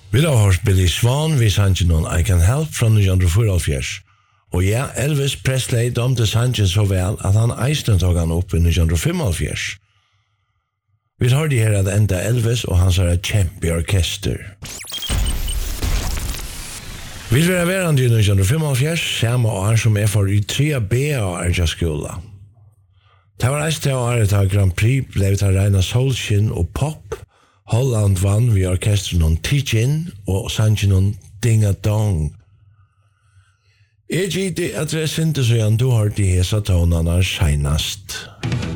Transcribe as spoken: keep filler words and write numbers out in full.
Vi har hørt Billy Swan, vi sannsyn noen I Can Help fra nitton fyrtiofyra. Og ja, Elvis Presley domte sannsyn så vel at han eisen tog han opp i nitton fyrtiofyra. Vi har det her at enda Elvis og hans er et kjempeorkester. Vi vil være verand i nitton fyrtiofyra, samme år som er for i tre B av Erja-skola. Det var eist til året av Grand Prix ble det regnet solskinn og pop. Holland vann vi orkestren om Teach-In og sannsyn om Ding-A-Dong. Jeg gitt det at det er sinte så igjen du har de hesa tonene senast.